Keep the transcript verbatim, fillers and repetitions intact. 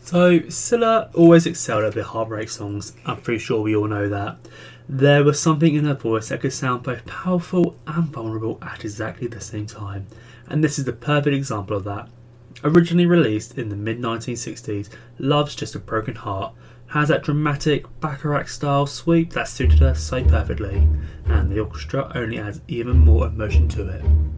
So, Scylla always excelled at the heartbreak songs. I'm pretty sure we all know that. There was something in her voice that could sound both powerful and vulnerable at exactly the same time, and this is the perfect example of that. Originally released in the mid nineteen sixties, Love's Just a Broken Heart has that dramatic Bacharach-style sweep that suited her so perfectly, and the orchestra only adds even more emotion to it.